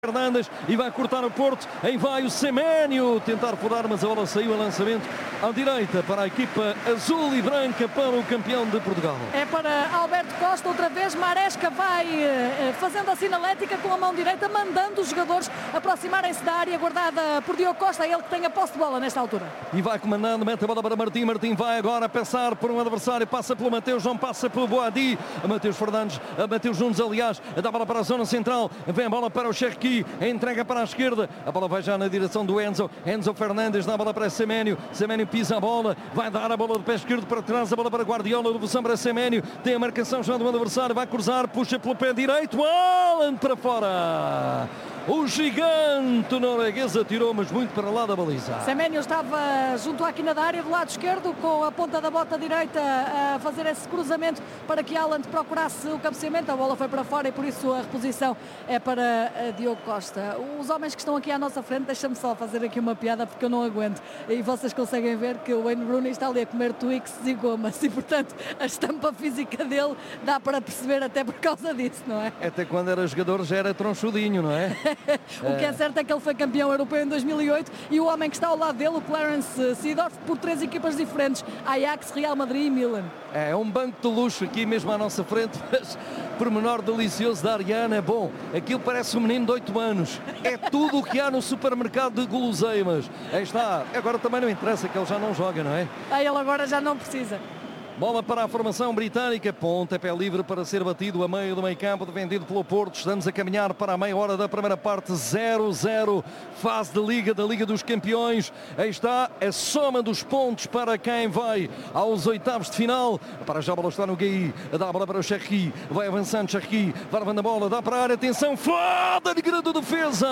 Fernandes e vai cortar o Porto, aí vai o Seménio tentar furar, mas a bola saiu a lançamento à direita para a equipa azul e branca, para o campeão de Portugal. É para Alberto Costa, outra vez Maresca vai fazendo a sinalética com a mão direita, mandando os jogadores aproximarem-se da área guardada por Diogo Costa, ele que tem a posse de bola nesta altura. E vai comandando, mete a bola para Martim, Martim vai agora passar por um adversário, passa pelo Mateus, não passa pelo Boadi, Mateus Fernandes, Mateus Nunes aliás, dá a bola para a zona central, vem a bola para o Cherki, entrega para a esquerda, a bola vai já na direção do Enzo Fernandes, dá a bola para Seménio pisa a bola, vai dar a bola do pé esquerdo para trás, a bola para Guardiola, devolução para Seménio, tem a marcação já do adversário, vai cruzar, puxa pelo pé direito, Haaland para fora. O gigante norueguês atirou, mas muito para lá da baliza. Seménio estava junto à quina da área do lado esquerdo, com a ponta da bota direita a fazer esse cruzamento para que Haaland procurasse o cabeceamento. A bola foi para fora e por isso a reposição é para Diogo Costa. Os homens que estão aqui à nossa frente, deixa-me só fazer aqui uma piada porque eu não aguento. E vocês conseguem ver que o Wayne Rooney está ali a comer Twix e gomas e, portanto, a estampa física dele dá para perceber até por causa disso, não é? Até quando era jogador já era tronchudinho, não é? O que é certo é que ele foi campeão europeu em 2008 e o homem que está ao lado dele, o Clarence Seedorf, por 3 equipas diferentes, Ajax, Real Madrid e Milan. É um banco de luxo aqui mesmo à nossa frente, mas pormenor delicioso da Ariana. Bom, aquilo parece um menino de 8 anos. É tudo o que há no supermercado de guloseimas. Aí está. Agora também não interessa que ele já não joga, não é? Ele agora já não precisa. Bola para a formação britânica, pontapé livre para ser batido a meio do meio campo, defendido pelo Porto. Estamos a caminhar para a meia hora da primeira parte, 0-0, fase de Liga, da Liga dos Campeões. Aí está a soma dos pontos para quem vai aos oitavos de final. Para já a bola está no Gueye, dá a bola para o Cherki, vai avançando Cherki, vai levando a bola, dá para a área, atenção, foda de grande defesa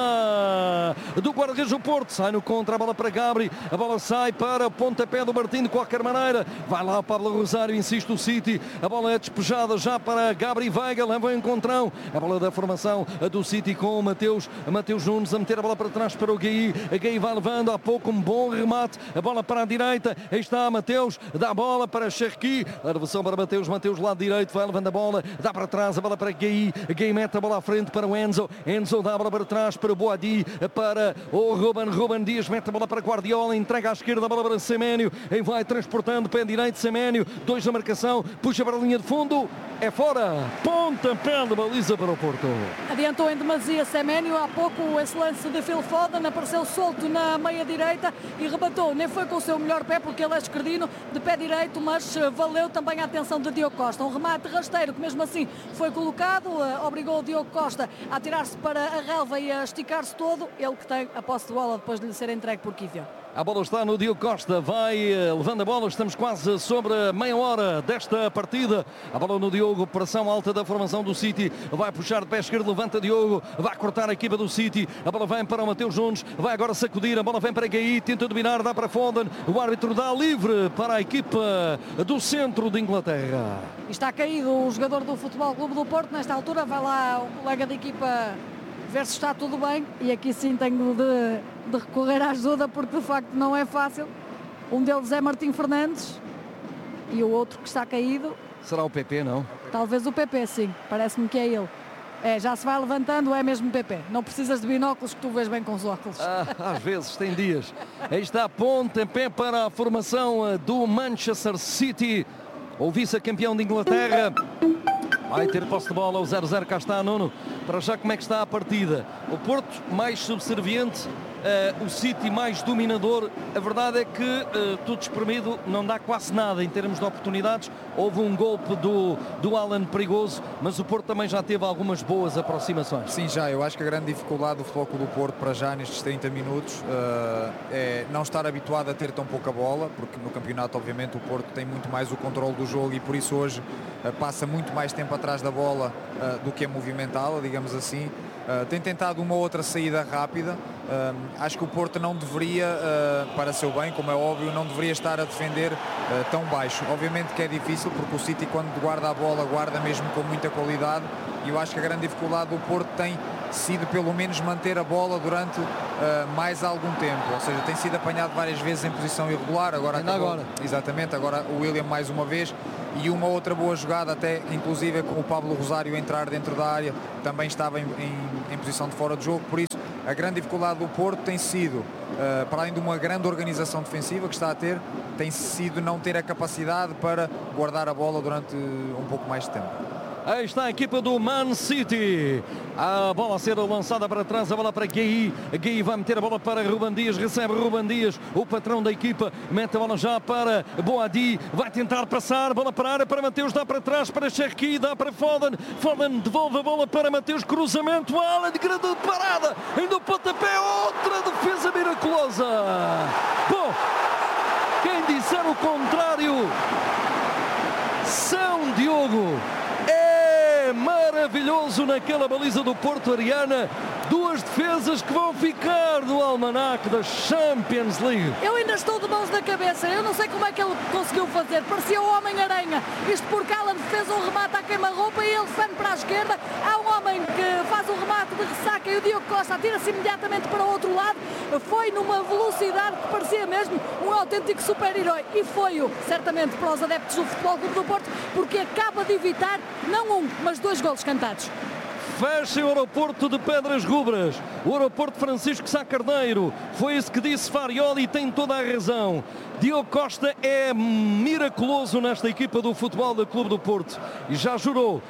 do guarda-redes do Porto, sai no contra, a bola para Gabri, a bola sai para o pontapé do Martim de qualquer maneira, vai lá o Pablo Rosário, insiste o City, a bola é despejada já para Gabri Veiga, leva o encontrão, a bola da formação do City com o Mateus Nunes a meter a bola para trás para o Gueye, vai levando há pouco um bom remate, a bola para a direita, aí está Mateus, dá a bola para Cherki, a devolução para Mateus lado direito, vai levando a bola, dá para trás a bola para Gueye mete a bola à frente para o Enzo dá a bola para trás para o Boadi, para o Ruben Dias, mete a bola para Guardiola, entrega à esquerda a bola para Seménio, aí vai transportando pé direito Seménio, 2 na marcação, puxa para a linha de fundo, é fora, pontapé de baliza para o Porto. Adiantou em demasia Seménio, há pouco esse lance de Phil Foden, apareceu solto na meia direita e rebatou, nem foi com o seu melhor pé porque ele é esquerdino de pé direito, mas valeu também a atenção de Diogo Costa, um remate rasteiro que mesmo assim foi colocado, obrigou o Diogo Costa a tirar-se para a relva e a esticar-se todo, ele que tem a posse de bola depois de lhe ser entregue por Kivio. A bola está no Diogo Costa, vai levando a bola, estamos quase sobre a meia hora desta partida. A bola no Diogo, pressão alta da formação do City, vai puxar de pé esquerdo, levanta Diogo, vai cortar a equipa do City, a bola vem para o Mateus Nunes, vai agora sacudir, a bola vem para Gueye, tenta dominar, dá para Foden, o árbitro dá livre para a equipa do centro de Inglaterra. Está caído o jogador do Futebol Clube do Porto, nesta altura vai lá o colega da equipa ver se está tudo bem e aqui sim tenho de recorrer à ajuda porque de facto não é fácil. Um deles é Martim Fernandes e o outro que está caído. Será o PP, não? Talvez o PP, sim, parece-me que é ele. Já se vai levantando, é mesmo PP. Não precisas de binóculos que tu vês bem com os óculos. Às vezes, tem dias. Aí está a pontapé para a formação do Manchester City, o vice-campeão de Inglaterra. Vai ter posse de bola, o 0-0, cá está Nuno. Para já como é que está a partida? O Porto mais subserviente, o City mais dominador. A verdade é que tudo espremido, não dá quase nada em termos de oportunidades. Houve um golpe do Haaland perigoso, mas o Porto também já teve algumas boas aproximações. Sim, já. Eu acho que a grande dificuldade do Futebol Clube do Porto para já nestes 30 minutos é não estar habituado a ter tão pouca bola, porque no campeonato obviamente o Porto tem muito mais o controle do jogo e por isso hoje passa muito mais tempo atrás da bola do que a movimentá-la, digamos assim. Tem tentado uma outra saída rápida. Acho que o Porto não deveria, para seu bem, como é óbvio, não deveria estar a defender tão baixo. Obviamente que é difícil, porque o City, quando guarda a bola, guarda mesmo com muita qualidade, e eu acho que a grande dificuldade do Porto tem sido pelo menos manter a bola durante mais algum tempo, ou seja, tem sido apanhado várias vezes em posição irregular, agora exatamente, agora o William mais uma vez, e uma outra boa jogada até inclusive com o Pablo Rosário entrar dentro da área, também estava em posição de fora de jogo, por isso a grande dificuldade do Porto tem sido, para além de uma grande organização defensiva que está a ter, tem sido não ter a capacidade para guardar a bola durante um pouco mais de tempo. Aí está a equipa do Man City. A bola a ser lançada para trás, a bola para Guehi. Guehi vai meter a bola para Ruben Dias, recebe Ruben Dias, o patrão da equipa, mete a bola já para Boadi, vai tentar passar, bola para a área para Mateus, dá para trás para Cherki, dá para Foden. Foden devolve a bola para Mateus, cruzamento, Haaland, grande parada, ainda o pontapé, outra defesa miraculosa. Bom, quem disser o contrário, São Diogo. Maravilhoso naquela baliza do Porto, Ariana. Duas defesas que vão ficar no almanaque da Champions League. Eu ainda estou de mãos na cabeça. Eu não sei como é que ele conseguiu fazer. Parecia o Homem-Aranha. Isto porque Haaland fez um remate à queima-roupa e ele defende para a esquerda. Há um homem que faz o remate de ressaca e o Diogo Costa atira-se imediatamente para o outro lado. Foi numa velocidade que parecia mesmo um autêntico super-herói. E foi-o, certamente, para os adeptos do Futebol Clube do Porto, porque acaba de evitar, não um, mas 2 golos cantados. Fecha o aeroporto de Pedras Rubras, o aeroporto Francisco Sá Carneiro. Foi isso que disse Farioli e tem toda a razão. Diogo Costa é miraculoso nesta equipa do Futebol do Clube do Porto. E já jurou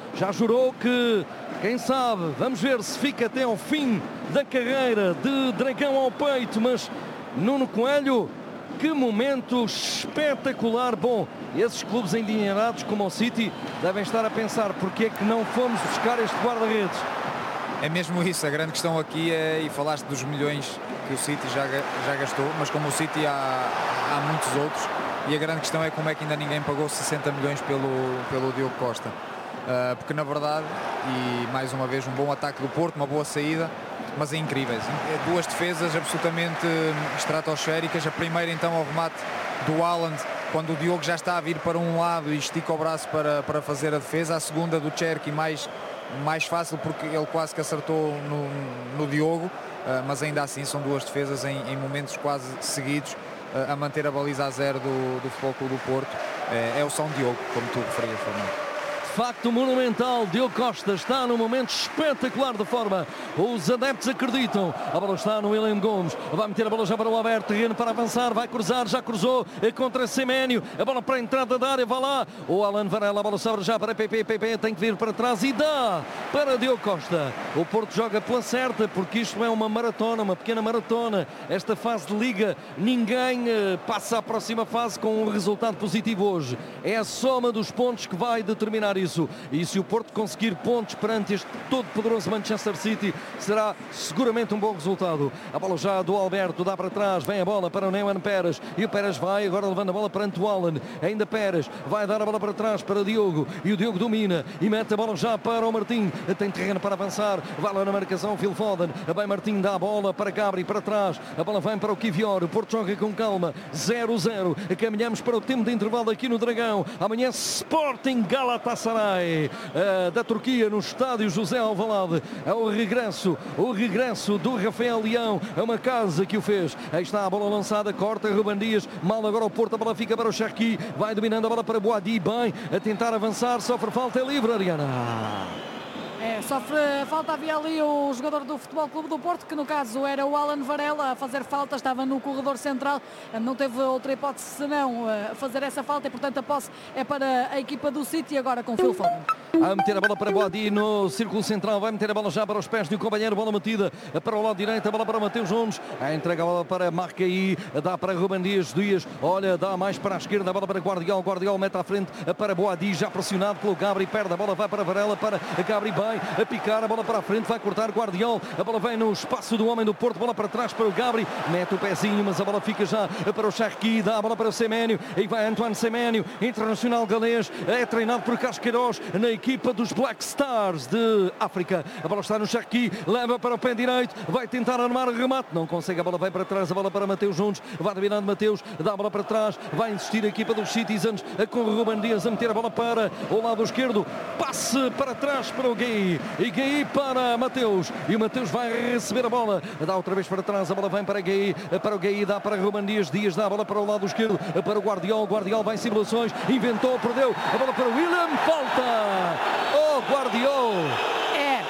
que, quem sabe, vamos ver se fica até ao fim da carreira de dragão ao peito. Mas Nuno Coelho, que momento espetacular. Bom, esses clubes endinheirados como o City devem estar a pensar porque é que não fomos buscar este guarda-redes. É mesmo isso, a grande questão aqui é, e falaste dos milhões que o City já gastou, mas como o City há muitos outros, e a grande questão é como é que ainda ninguém pagou 60 milhões pelo Diogo Costa. Porque na verdade, e mais uma vez um bom ataque do Porto, uma boa saída, mas é incríveis. 2 defesas absolutamente estratosféricas. A primeira então ao remate do Haaland, quando o Diogo já está a vir para um lado e estica o braço para fazer a defesa. A segunda do Cherki mais fácil porque ele quase que acertou no Diogo, mas ainda assim são 2 defesas em momentos quase seguidos a manter a baliza a 0 do Futebol Clube do Porto. É o São Diogo, como tu referias, Fernando. De facto monumental, Diogo Costa está num momento espetacular de forma. Os adeptos acreditam. A bola está no William Gomes. Vai meter a bola já para o aberto, terreno para avançar, vai cruzar, já cruzou contra Seménio. A bola para a entrada da área, vai lá. O Alan Varela, a bola sobra já para PP, tem que vir para trás e dá para Diogo Costa. O Porto joga pela certa, porque isto é uma maratona, uma pequena maratona. Esta fase de Liga, ninguém passa à próxima fase com um resultado positivo hoje. É a soma dos pontos que vai determinar isso. E se o Porto conseguir pontos perante este todo-poderoso Manchester City, será seguramente um bom resultado. A bola já do Alberto, dá para trás, vem a bola para o Neumann Pérez, e o Pérez vai agora levando a bola perante o Alan. Ainda Pérez vai dar a bola para trás para Diogo, e o Diogo domina e mete a bola já para o Martim. Tem terreno para avançar, vai lá na marcação Phil Foden, bem Martim, dá a bola para Gabri, para trás, a bola vem para o Kivior. O Porto joga com calma, 0-0. Caminhamos para o tempo de intervalo aqui no Dragão. Amanhã Sporting Galatasaray da Turquia, no estádio José Alvalade. É o regresso do Rafael Leão. É uma casa que o fez. Aí está a bola lançada, corta Ruben Dias, mal agora o Porto, a bola fica para o Cherki, vai dominando a bola para Boadi, bem a tentar avançar, sofre falta, é livre, Ariana. Sofre falta, havia ali o jogador do Futebol Clube do Porto, que no caso era o Alan Varela, a fazer falta, estava no corredor central, não teve outra hipótese senão fazer essa falta e portanto a posse é para a equipa do City agora com Phil Foden. A meter a bola para Boadi no círculo central, vai meter a bola já para os pés do companheiro, bola metida para o lado direito, a bola para Mateus Nunes, entrega a bola para Marcaí, dá para Ruben Dias, olha, dá mais para a esquerda, a bola para Guardiol mete à frente para Boadi, já pressionado pelo Gabri, perde a bola, vai para Varela, para Gabri, bem a picar, a bola para a frente, vai cortar Guardiol, a bola vem no espaço do homem do Porto, bola para trás para o Gabri, mete o pezinho, mas a bola fica já para o Cherki, dá a bola para o Seménio, e vai Antoine Seménio, internacional galês, é treinado por Casqueiros na equipa dos Black Stars de África. A bola está no Cherki, leva para o pé direito, vai tentar armar o remate, não consegue, a bola vai para trás, a bola para Mateus Nunes, vai dominando Mateus, dá a bola para trás, vai insistir a equipa dos Citizens com o Ruben Dias a meter a bola para o lado esquerdo, passe para trás para o Guehi, e Guehi para Mateus, e o Mateus vai receber a bola, dá outra vez para trás, a bola vem para o Guehi, dá para Ruben Dias, dá a bola para o lado esquerdo, para o Guardiol vai em simulações, inventou, perdeu, a bola para o William, falta! Oh, Guardiol!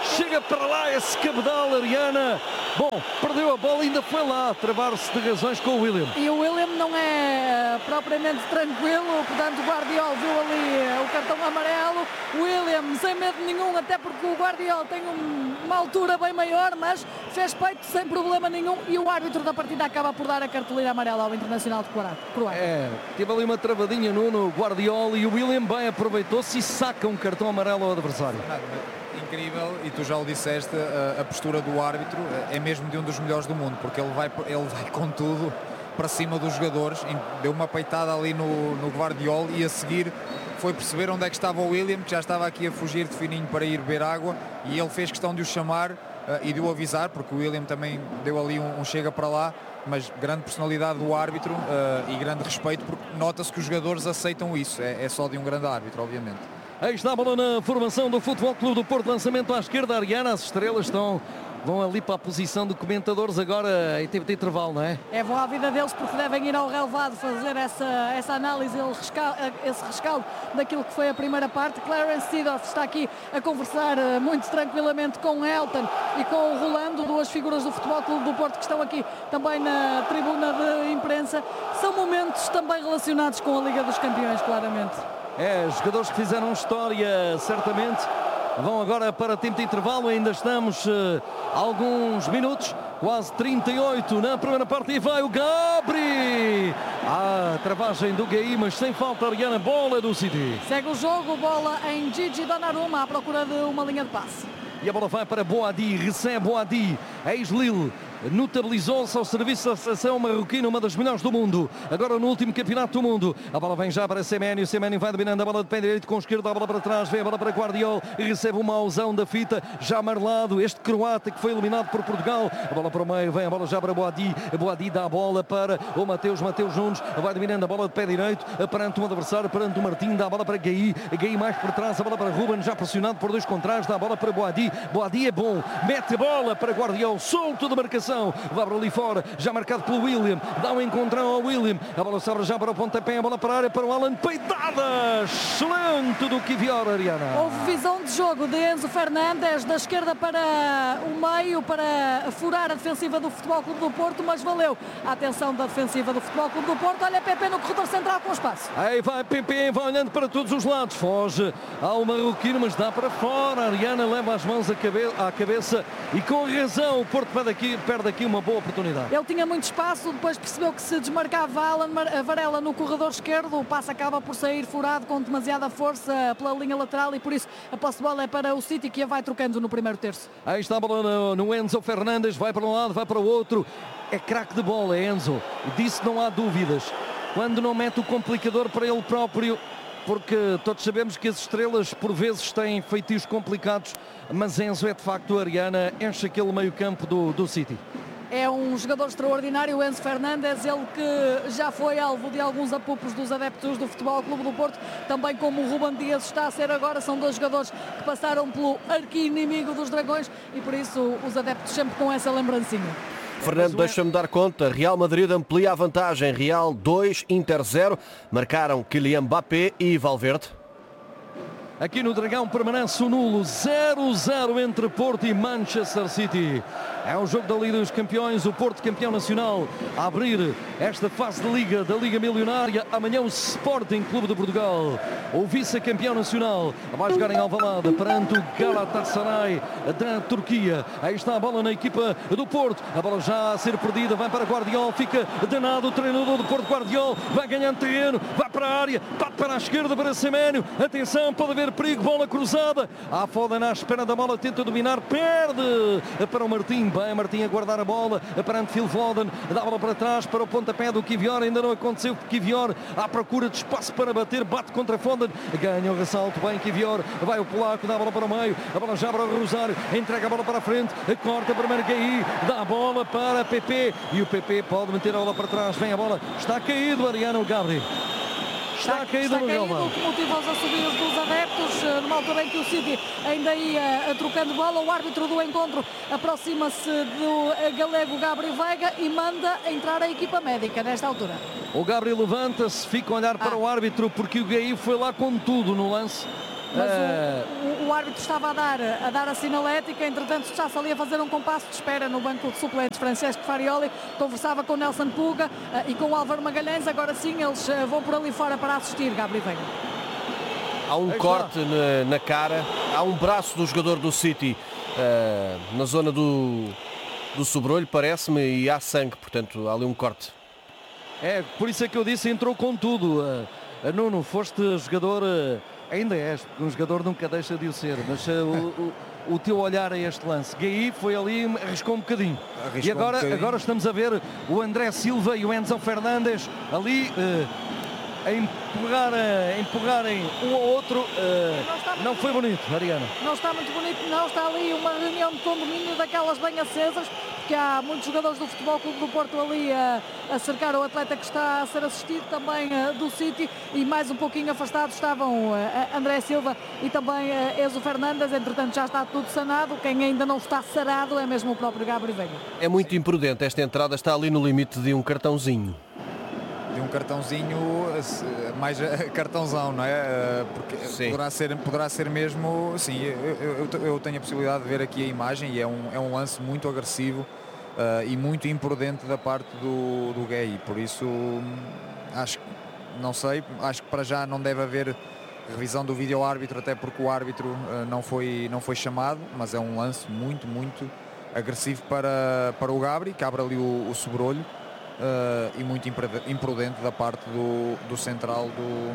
chega para lá esse cabedal, Ariana. Bom, perdeu a bola e ainda foi lá travar-se de razões com o William. E o William não é propriamente tranquilo, portanto o Guardiola viu ali o cartão amarelo. O William sem medo nenhum, até porque o Guardiola tem uma altura bem maior, mas fez peito sem problema nenhum e o árbitro da partida acaba por dar a cartolina amarela ao Internacional de Croácia. Teve ali uma travadinha no Guardiola e o William bem aproveitou-se e saca um cartão amarelo ao adversário. Incrível, e tu já o disseste, a postura do árbitro é mesmo de um dos melhores do mundo, porque ele vai com tudo para cima dos jogadores, deu uma peitada ali no Guardiola e a seguir foi perceber onde é que estava o William, que já estava aqui a fugir de fininho para ir beber água, e ele fez questão de o chamar e de o avisar, porque o William também deu ali um chega para lá, mas grande personalidade do árbitro e grande respeito, porque nota-se que os jogadores aceitam isso, é só de um grande árbitro, obviamente. Aí está a bola na formação do Futebol Clube do Porto, lançamento à esquerda, Ariana, as estrelas vão ali para a posição de comentadores agora em tempo de intervalo, não é? É boa a vida deles porque devem ir ao relevado fazer essa análise, esse rescaldo daquilo que foi a primeira parte. Clarence Seedorf está aqui a conversar muito tranquilamente com Elton e com o Rolando, duas figuras do Futebol Clube do Porto que estão aqui também na tribuna de imprensa. São momentos também relacionados com a Liga dos Campeões, claramente. Jogadores que fizeram história, certamente. Vão agora para tempo de intervalo, ainda estamos alguns minutos, quase 38 na primeira parte e vai o Gabri. Travagem do Gueye, mas sem falta, Ariana, bola do City. Segue o jogo, bola em Gigi Donnarumma à procura de uma linha de passe. E a bola vai para Boadi, recebe Boadi, ex-Lille. Notabilizou-se ao serviço da seleção marroquina, uma das melhores do mundo. Agora no último campeonato do mundo. A bola vem já para Semenyo. Semenyo vai dominando a bola de pé direito com o esquerdo. A bola para trás, vem a bola para Guardiola e recebe uma ausão da fita. Já amarelado, este croata que foi eliminado por Portugal. A bola para o meio, vem a bola já para Boadi. Boadi dá a bola para o Mateus Nunes. Vai dominando a bola de pé direito perante um adversário, perante o Martim. Dá a bola para Gueye. Gueye mais por trás, a bola para Ruben, já pressionado por dois contrários. Dá a bola para Boadi. Boadi é bom, mete a bola para Guardiola, solto da marcação. Vai para ali fora, já marcado pelo William, dá um encontrão ao William, a bola sobra já para o pontapé, a bola para a área, para o Alan, peitada excelente do Kivior, Ariana. Houve visão de jogo de Enzo Fernandes, da esquerda para o meio, para furar a defensiva do Futebol Clube do Porto, mas valeu a atenção da defensiva do Futebol Clube do Porto. Olha Pepe no corredor central com espaço. Aí vai Pepe, vai olhando para todos os lados, foge ao marroquino, mas dá para fora. Ariana leva as mãos à cabeça e com razão o Porto perde aqui uma boa oportunidade. Ele tinha muito espaço, depois percebeu que se desmarcava a Varela no corredor esquerdo, o passe acaba por sair furado com demasiada força pela linha lateral e por isso a posse de bola é para o City, que a vai trocando no primeiro terço. Aí está a bola no Enzo Fernandes, vai para um lado, vai para o outro. É craque de bola, Enzo. Disso não há dúvidas. Quando não mete o complicador para ele próprio, porque todos sabemos que as estrelas por vezes têm feitios complicados, mas Enzo é de facto, Ariana, enche aquele meio campo do City. É um jogador extraordinário, o Enzo Fernandes, ele que já foi alvo de alguns apupos dos adeptos do Futebol Clube do Porto, também como o Ruben Dias está a ser agora. São dois jogadores que passaram pelo arqui-inimigo dos Dragões e por isso os adeptos sempre com essa lembrancinha. Fernando, deixa-me dar conta. Real Madrid amplia a vantagem. Real 2, Inter 0. Marcaram Kylian Mbappé e Valverde. Aqui no Dragão permanece o nulo, 0-0 entre Porto e Manchester City. É um jogo da Liga dos Campeões, o Porto campeão nacional a abrir esta fase de Liga, da Liga Milionária. Amanhã o Sporting Clube de Portugal, o vice-campeão nacional, vai jogar em Alvalade perante o Galatasaray da Turquia. Aí está a bola na equipa do Porto, a bola já a ser perdida, vai para Guardiola, fica danado o treinador do Porto. Guardiola vai ganhando terreno, vai para a área, bate para a esquerda para Semenyo. Atenção, pode haver perigo, bola cruzada. A Foden à espera da bola, tenta dominar, perde para o Martim. Bem, Martim a guardar a bola perante Phil Foden, dá a bola para trás para o pontapé do Kivior. Ainda não aconteceu, Kivior à procura de espaço para bater, bate contra Foden, ganha o ressalto. Bem, Kivior, vai o polaco, dá a bola para o meio, a bola já para o Rosário, entrega a bola para a frente, corta para Marguerite, dá a bola para Pepe e o Pepe pode meter a bola para trás. Vem a bola, está caído Ariana Gabri. Está caído no relvado. O que motiva os assobios dos adeptos, numa altura em que o City ainda ia trocando bola. O árbitro do encontro aproxima-se do galego Gabriel Veiga e manda entrar a equipa médica nesta altura. O Gabriel levanta-se, fica a olhar para o árbitro porque o Gueye foi lá com tudo no lance. Mas o árbitro estava a dar a sinalética, entretanto está-se ali a fazer um compasso de espera no banco de suplentes. Francesco Farioli conversava com Nelson Puga e com o Álvaro Magalhães. Agora sim, eles vão por ali fora para assistir, Gabri Veiga. Há um corte na cara, há um braço do jogador do City na zona do sobrolho, parece-me, e há sangue, portanto há ali um corte. É, por isso é que eu disse, entrou com tudo. Nuno, foste jogador, ainda és, porque um jogador nunca deixa de o ser, mas o teu olhar a este lance. Gay foi ali, arriscou um bocadinho. E agora estamos a ver o André Silva e o Enzo Fernandes ali a empurrarem um ao outro. Não foi bonito, Ariana. Não está muito bonito, não. Está ali uma reunião de condomínio daquelas bem acesas, porque há muitos jogadores do Futebol Clube do Porto ali a cercar o atleta que está a ser assistido, também do City, e mais um pouquinho afastados estavam André Silva e também Enzo Fernandes. Entretanto já está tudo sanado. Quem ainda não está sarado é mesmo o próprio Gabri Veiga. É muito imprudente esta entrada, está ali no limite de um cartãozinho. De um cartãozinho, mais cartãozão, não é? Porque poderá ser mesmo, sim, eu tenho a possibilidade de ver aqui a imagem e é um lance muito agressivo e muito imprudente da parte do Gay, por isso acho que para já não deve haver revisão do vídeo-árbitro, até porque o árbitro não foi chamado, mas é um lance muito, muito agressivo para o Gabri, que abre ali o sobrolho. E muito imprudente da parte do central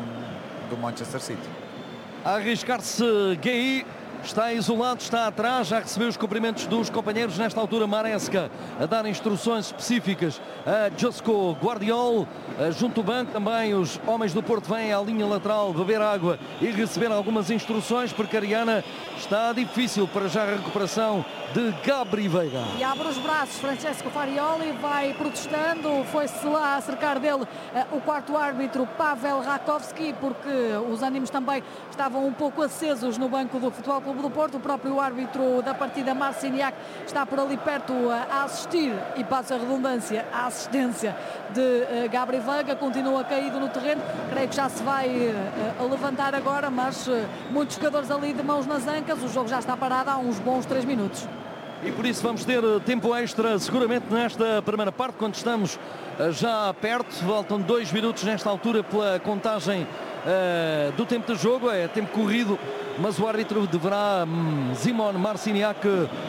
do Manchester City. A arriscar-se Gay, está isolado, está atrás, já recebeu os cumprimentos dos companheiros. Nesta altura Maresca a dar instruções específicas a Josko Guardiol. Junto ao banco também os homens do Porto vêm à linha lateral beber água e receber algumas instruções, porque Ariana está difícil para já a recuperação de Gabri Veiga. E abre os braços Francesco Farioli, vai protestando, foi-se lá a cercar dele o quarto árbitro Pavel Rakovski, porque os ânimos também estavam um pouco acesos no banco do Futebol Clube do Porto. O próprio árbitro da partida, Marciniak, está por ali perto a assistir, e passa a redundância, a assistência de Gabri Veiga. Continua caído no terreno, creio que já se vai levantar agora, mas muitos jogadores ali de mãos nas ancas. O jogo já está parado há uns bons 3 minutos. E por isso vamos ter tempo extra seguramente nesta primeira parte, quando estamos já perto. Faltam 2 minutos nesta altura pela contagem do tempo de jogo. É tempo corrido, mas o árbitro deverá, Simon Marciniak,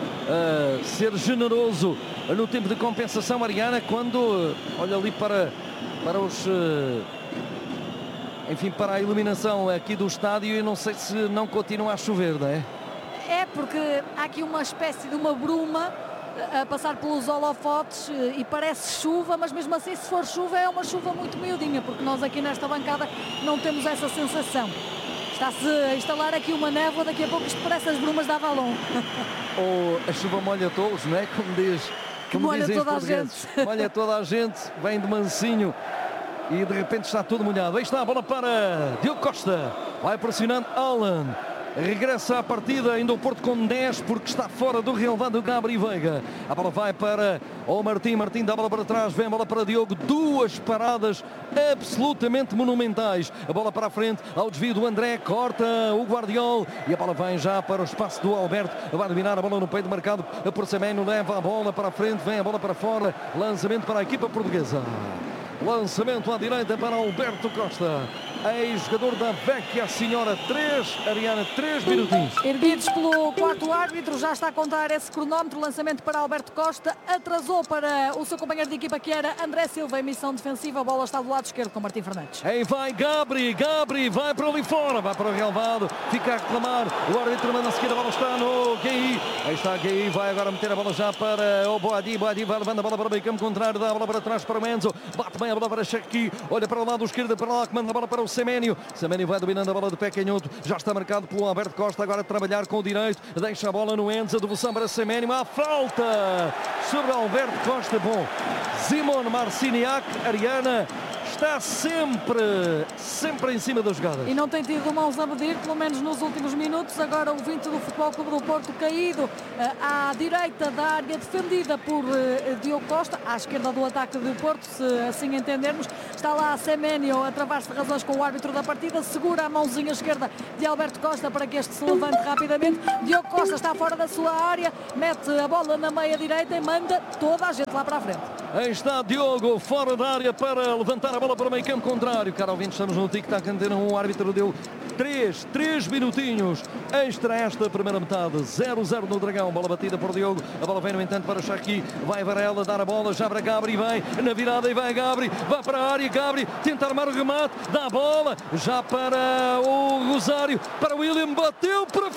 ser generoso no tempo de compensação. Ariana, quando olha ali para os... enfim, para a iluminação aqui do estádio, e não sei se não continua a chover, não é? É, porque há aqui uma espécie de uma bruma a passar pelos holofotes e parece chuva, mas mesmo assim, se for chuva, é uma chuva muito miudinha, porque nós aqui nesta bancada não temos essa sensação. Está-se a instalar aqui uma névoa, daqui a pouco isto parece as brumas da Avalon. Ou a chuva molha todos, não é? Como molha dizem toda os portugueses. Molha toda a gente, vem de mansinho e de repente está tudo molhado. Aí está a bola para Diogo Costa, vai pressionando Alan. Regressa à partida, ainda o Porto com 10, porque está fora do relevado Gabri Veiga. A bola vai para o Martim dá a bola para trás, vem a bola para Diogo. 2 paradas absolutamente monumentais. A bola para a frente, ao desvio do André, corta o Guardiol e a bola vem já para o espaço do Alberto. Vai dominar a bola no peito, marcado por Semenyo, leva a bola para a frente, vem a bola para fora. Lançamento para a equipa portuguesa. Lançamento à direita para Alberto Costa, ex-jogador da Vecchia Senhora. 3 minutinhos. Erguidos pelo quarto árbitro, já está a contar esse cronómetro. Lançamento para Alberto Costa, atrasou para o seu companheiro de equipa, que era André Silva, em missão defensiva. A bola está do lado esquerdo com Martim Fernandes. Aí vai Gabri vai para ali fora, vai para o relevado, fica a reclamar. O árbitro manda a seguir, a bola está no Gay. Aí está Gay, vai agora meter a bola já para o Boadi vai levando a bola para o meio campo contrário, dá a bola para trás para o Enzo, bate bem a bola para Shaqui, olha para o lado esquerdo, para lá, que manda a bola para o Semenyo vai dominando a bola de pé canhoto, já está marcado pelo Alberto Costa, agora a trabalhar com o direito, deixa a bola no Enzo, devolução para Semenyo, há falta sobre Alberto Costa. Bom, Simon Marciniak, Ariana, está sempre em cima das jogadas. E não tem tido mãos a medir, pelo menos nos últimos minutos. Agora o 20 do Futebol Clube do Porto caído à direita da área defendida por Diogo Costa, à esquerda do ataque do Porto, se assim entendermos. Está lá Semenyo a travar-se de razões com o árbitro da partida, segura a mãozinha esquerda de Alberto Costa para que este se levante rapidamente. Diogo Costa está fora da sua área, mete a bola na meia direita e manda toda a gente lá para a frente. Aí está Diogo, fora da área para levantar a bola para o meio campo contrário. Caro ouvinte, estamos no tic-tac antena 1, o árbitro deu 3 minutinhos extra esta primeira metade. 0-0 no Dragão, bola batida por Diogo, a bola vem no entanto para Charqui, vai Varela dar a bola já para Gabri, vem na virada e vai Gabri, vai para a área, Gabri tenta armar o remate, dá a bola já para o Rosário, para o William, bateu para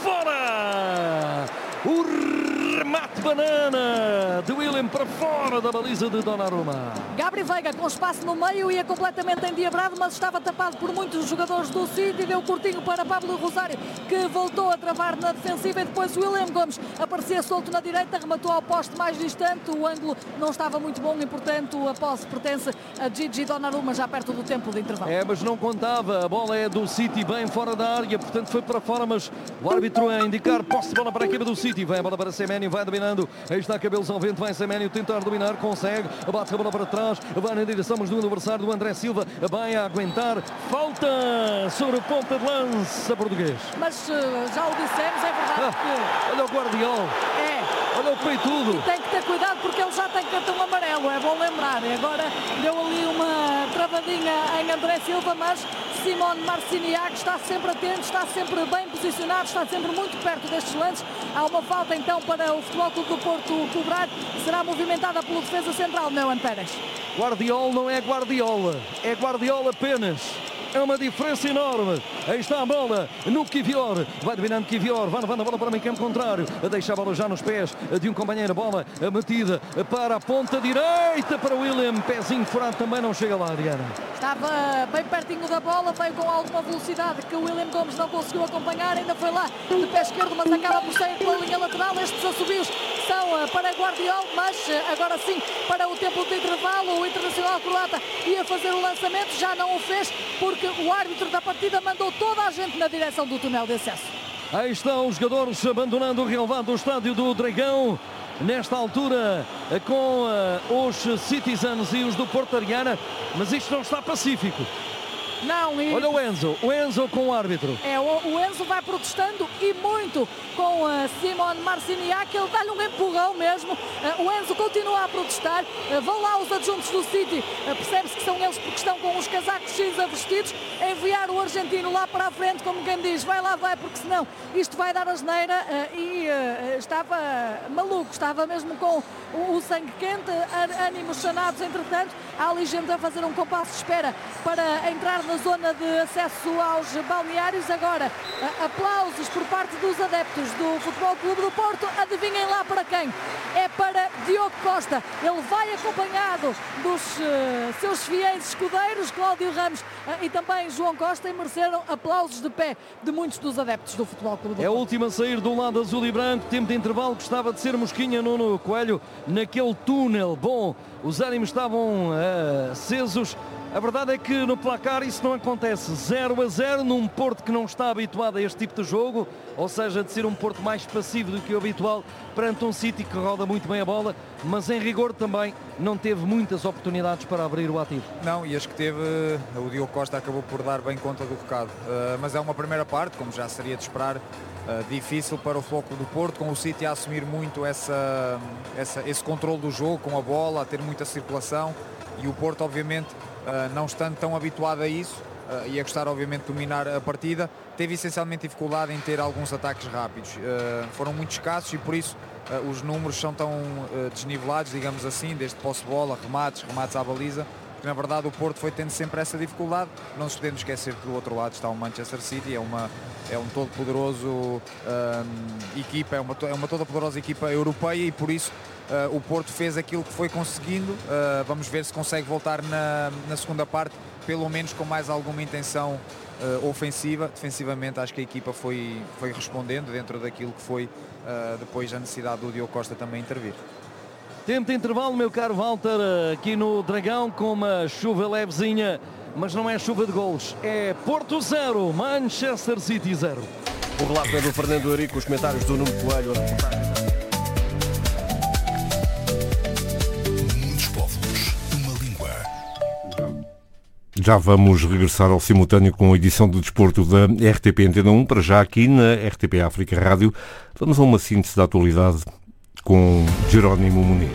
fora, o remate banana de William para fora da baliza de Donnarumma. Gabri Veiga com espaço no meio, ia completamente endiabrado, mas estava tapado por muitos jogadores do City, deu curtinho para Pablo Rosário, que voltou a travar na defensiva, e depois o William Gomes aparecia solto na direita, rematou ao poste mais distante, o ângulo não estava muito bom e portanto a posse pertence a Gigi Donnarumma já perto do tempo de intervalo. Mas não contava, a bola é do City bem fora da área, portanto foi para fora, mas o árbitro a indicar posse de bola para a equipa do City, vem a bola para Semenyo, vai dominando, aí está cabelos ao vento, vai Semenyo tentar dominar, consegue, bate a bola para trás, vai na direção mas do adversário do André Silva, vai a aguentar, falta sobre o ponta de lança português. Mas já o dissemos, é verdade que... Olha o Guardiol, olha o peitudo. E tem que ter cuidado porque ele já tem cartão amarelo, é bom lembrar. E agora deu ali uma travadinha em André Silva, mas Simone Marciniak está sempre atento, está sempre bem posicionado, está sempre muito perto destes lances. Há uma falta então para o Futebol Clube do Porto cobrar, será movimentada pelo defesa central, Neuan Pérez. Guardiol não é Guardiola, é Guardiola apenas. É uma diferença enorme. Aí está a bola no Kivior. Vai dominando Kivior. Vai levando a bola para o meio campo contrário. Deixa a bola já nos pés de um companheiro. Bola metida para a ponta direita para o William. Pezinho furado também não chega lá, Ariana. Estava bem pertinho da bola, veio com alguma velocidade que o William Gomes não conseguiu acompanhar. Ainda foi lá de pé esquerdo, mas acaba por sair pela linha lateral. Estes assobios são para Guardiola, mas agora sim para o tempo de intervalo. O Internacional Croata ia fazer o lançamento, já não o fez porque o árbitro da partida mandou toda a gente na direção do túnel de acesso. Aí estão os jogadores abandonando o relevado do estádio do Dragão. Nesta altura com os Citizens e os do Porto Ariana, mas isto não está pacífico. Não, e... Olha o Enzo com o árbitro. O Enzo vai protestando e muito com Simone Marciniak, ele dá-lhe um empurrão mesmo. O Enzo continua a protestar, vão lá os adjuntos do City, percebe-se que são eles porque estão com os casacos X vestidos, a enviar o argentino lá para a frente, como quem diz, vai lá, vai, porque senão isto vai dar asneira, e estava maluco, estava mesmo com o sangue quente, ânimos sanados, entretanto, há ali gente a fazer um compasso de espera para entrar na zona de acesso aos balneários. Agora, aplausos por parte dos adeptos do Futebol Clube do Porto. Adivinhem lá para quem? É para Diogo Costa. Ele vai acompanhado dos seus fiéis escudeiros, Cláudio Ramos e também João Costa, e mereceram aplausos de pé de muitos dos adeptos do Futebol Clube do Porto. É a última a sair do lado azul e branco. Tempo de intervalo, gostava de ser Mosquinha, Nuno Coelho, naquele túnel. Bom, os ânimos estavam acesos. A verdade é que no placar isso não acontece. 0-0 num Porto que não está habituado a este tipo de jogo, ou seja, de ser um Porto mais passivo do que o habitual perante um City que roda muito bem a bola, mas em rigor também não teve muitas oportunidades para abrir o ativo. Não, e acho que teve, o Diogo Costa acabou por dar bem conta do recado, mas é uma primeira parte, como já seria de esperar, difícil para o Futebol Clube do Porto, com o City a assumir muito esse controle do jogo, com a bola, a ter muita circulação, e o Porto obviamente não estando tão habituado a isso, e a gostar obviamente de dominar a partida, teve essencialmente dificuldade em ter alguns ataques rápidos. Foram muito escassos e por isso os números são tão desnivelados, digamos assim, desde posse de bola, remates à baliza, porque na verdade o Porto foi tendo sempre essa dificuldade. Não nos podemos esquecer que do outro lado está o Manchester City, é um todo poderoso equipa, é uma toda poderosa equipa europeia, e por isso o Porto fez aquilo que foi conseguindo. Vamos ver se consegue voltar na segunda parte, pelo menos com mais alguma intenção ofensiva. Defensivamente acho que a equipa foi respondendo dentro daquilo que foi depois a necessidade do Diogo Costa também intervir. Tempo de intervalo, meu caro Walter, aqui no Dragão, com uma chuva levezinha, mas não é chuva de golos. É Porto 0, Manchester City 0. O relato é do Fernando Eurico, os comentários do Nuno Coelho, a reportagem. Muitos povos, uma língua. Já vamos regressar ao simultâneo com a edição do desporto da RTP Antena 1. Para já aqui na RTP África Rádio, vamos a uma síntese da atualidade com Jerónimo Muniz.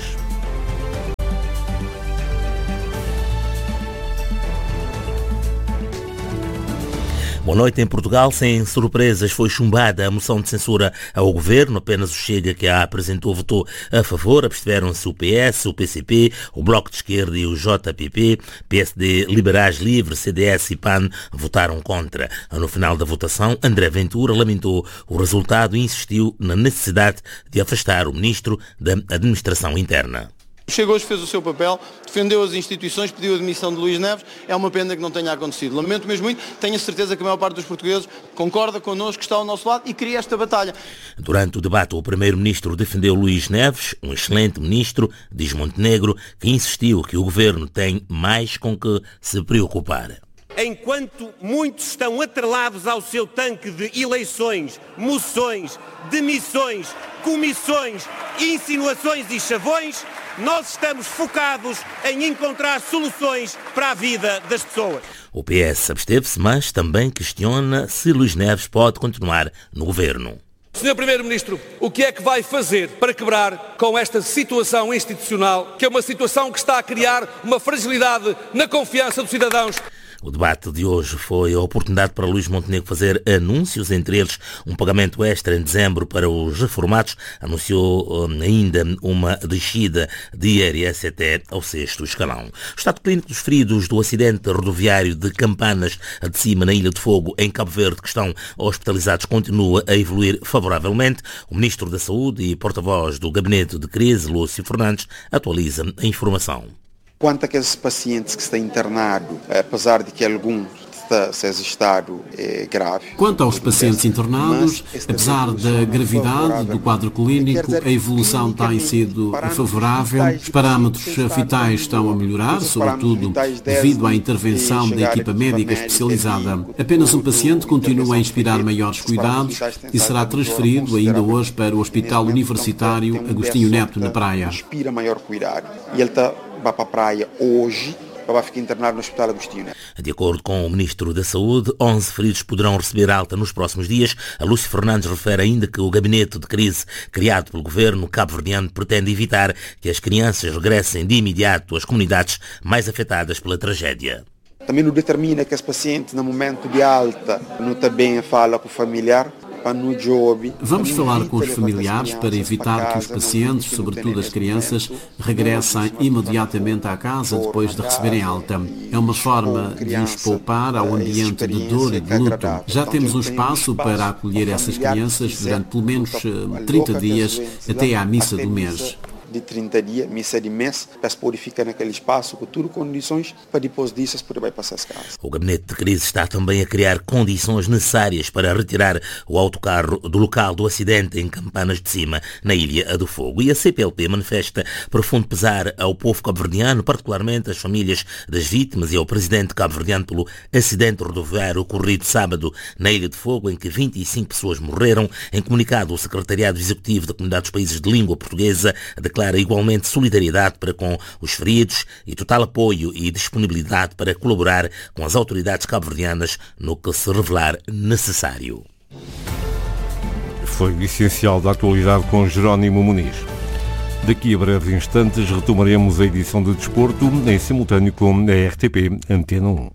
Boa noite. Em Portugal, sem surpresas, foi chumbada a moção de censura ao governo. Apenas o Chega, que a apresentou, votou a favor. Abstiveram-se o PS, o PCP, o Bloco de Esquerda e o JPP. PSD, Liberais, Livre, CDS e PAN votaram contra. No final da votação, André Ventura lamentou o resultado e insistiu na necessidade de afastar o ministro da Administração Interna. O Chega hoje fez o seu papel, defendeu as instituições, pediu a demissão de Luís Neves. É uma pena que não tenha acontecido. Lamento mesmo muito, tenho a certeza que a maior parte dos portugueses concorda connosco, que está ao nosso lado e queria esta batalha. Durante o debate, o primeiro-ministro defendeu Luís Neves, um excelente ministro, diz Montenegro, que insistiu que o governo tem mais com que se preocupar. Enquanto muitos estão atrelados ao seu tanque de eleições, moções, demissões, comissões, insinuações e chavões, nós estamos focados em encontrar soluções para a vida das pessoas. O PS absteve-se, mas também questiona se Luís Neves pode continuar no governo. Sr. Primeiro-Ministro, o que é que vai fazer para quebrar com esta situação institucional, que é uma situação que está a criar uma fragilidade na confiança dos cidadãos? O debate de hoje foi a oportunidade para Luís Montenegro fazer anúncios, entre eles um pagamento extra em dezembro para os reformados. Anunciou ainda uma descida de IRS até ao 6º escalão. O estado clínico dos feridos do acidente rodoviário de Campanas de Cima, na Ilha de Fogo, em Cabo Verde, que estão hospitalizados, continua a evoluir favoravelmente. O Ministro da Saúde e porta-voz do Gabinete de Crise, Lúcio Fernandes, atualiza a informação. Quanto àqueles pacientes que estão internados, apesar de que alguns seja estado grave. Quanto aos pacientes internados, apesar da gravidade do quadro clínico, a evolução tem sido favorável. Os parâmetros vitais estão a melhorar, sobretudo devido à intervenção da equipa médica especializada. Apenas um paciente continua a inspirar maiores cuidados e será transferido ainda hoje para o Hospital Universitário Agostinho Neto, na Praia. Inspira maior cuidado. E ele vai para a praia hoje, vai ficar internado no Hospital Agostinho. De acordo com o Ministro da Saúde, 11 feridos poderão receber alta nos próximos dias. A Lúcio Fernandes refere ainda que o gabinete de crise criado pelo governo cabo-verdiano pretende evitar que as crianças regressem de imediato às comunidades mais afetadas pela tragédia. Também não determina que esse paciente, no momento de alta, não também fala com o familiar. Vamos falar com os familiares para evitar que os pacientes, sobretudo as crianças, regressem imediatamente à casa depois de receberem alta. É uma forma de os poupar ao ambiente de dor e de luto. Já temos um espaço para acolher essas crianças durante pelo menos 30 dias até à missa do mês. De 30 dias, missa de mês, para se poder ficar naquele espaço com tudo condições para depois disso se poder passar as casas. O gabinete de crise está também a criar condições necessárias para retirar o autocarro do local do acidente em Campanas de Cima, na Ilha do Fogo. E a CPLP manifesta profundo pesar ao povo cabo-verdiano, particularmente às famílias das vítimas e ao presidente cabo-verdiano pelo acidente rodoviário ocorrido sábado na Ilha de Fogo, em que 25 pessoas morreram. Em comunicado, o Secretariado Executivo da Comunidade dos Países de Língua Portuguesa declara igualmente solidariedade para com os feridos e total apoio e disponibilidade para colaborar com as autoridades cabo-verdianas no que se revelar necessário. Foi o essencial da atualidade com Jerónimo Muniz. Daqui a breves instantes retomaremos a edição de desporto em simultâneo com a RTP Antena 1.